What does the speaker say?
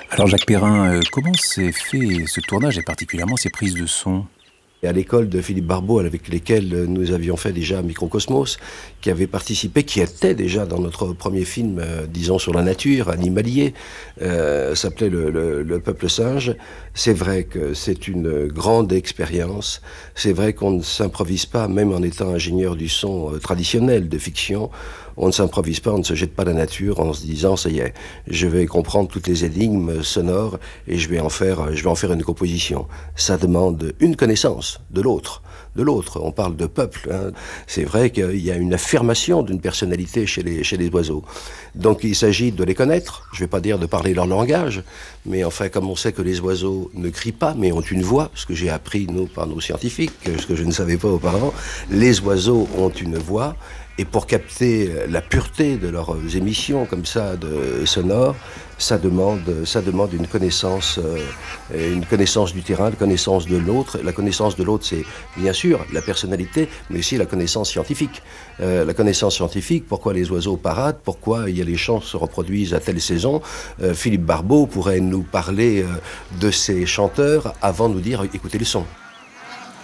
Alors Jacques Perrin, comment s'est fait ce tournage et particulièrement ces prises de son? Et à l'école de Philippe Barbeau, avec lesquels nous avions fait déjà Microcosmos, qui avait participé, qui était déjà dans notre premier film, disons, sur la nature, animalier, s'appelait le Peuple singe. C'est vrai que c'est une grande expérience. C'est vrai qu'on ne s'improvise pas, même en étant ingénieur du son traditionnel de fiction, on ne s'improvise pas, on ne se jette pas la nature en se disant, ça y est, je vais comprendre toutes les énigmes sonores et je vais en faire une composition. Ça demande une connaissance de l'autre. On parle de peuple. Hein. C'est vrai qu'il y a une affirmation d'une personnalité chez les oiseaux. Donc il s'agit de les connaître. Je ne vais pas dire de parler leur langage, mais enfin, comme on sait que les oiseaux ne crient pas, mais ont une voix, ce que j'ai appris, nous, par nos scientifiques, ce que je ne savais pas auparavant, les oiseaux ont une voix. Et pour capter la pureté de leurs émissions comme ça de sonores, ça demande une connaissance du terrain, une connaissance de l'autre. La connaissance de l'autre, c'est bien sûr la personnalité, mais aussi la connaissance scientifique. La connaissance scientifique, pourquoi les oiseaux paradent, pourquoi il y a les chants qui se reproduisent à telle saison. Philippe Barbeau pourrait nous parler de ces chanteurs avant de nous dire écoutez le son.